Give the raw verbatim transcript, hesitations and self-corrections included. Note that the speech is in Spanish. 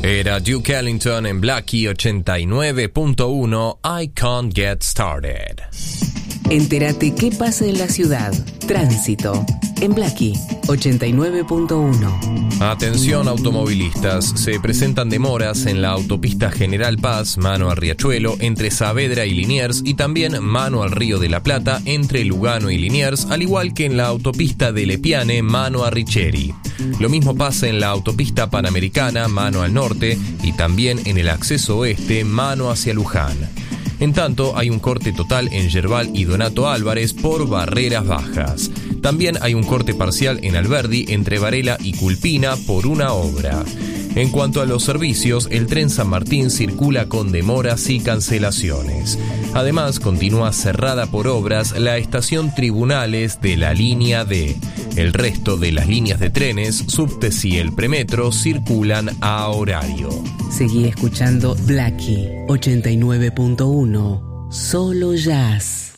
Era Duke Ellington en Blackie ochenta y nueve punto uno, I Can't Get Started. Entérate qué pasa en la ciudad. Tránsito en Blackie ochenta y nueve punto uno. Atención automovilistas, se presentan demoras en la autopista General Paz, mano a Riachuelo, entre Saavedra y Liniers, y también mano al Río de la Plata, entre Lugano y Liniers, al igual que en la autopista de Lepiane, mano a Richeri. Lo mismo pasa en la autopista Panamericana, mano al norte, y también en el acceso oeste, mano hacia Luján. En tanto, hay un corte total en Yerbal y Donato Álvarez por Barreras Bajas. También hay un corte parcial en Alberdi entre Varela y Culpina por una obra. En cuanto a los servicios, el tren San Martín circula con demoras y cancelaciones. Además, continúa cerrada por obras la estación Tribunales de la línea D. El resto de las líneas de trenes, subtes y el premetro circulan a horario. Seguí escuchando Blackie ochenta y nueve punto uno. Solo jazz.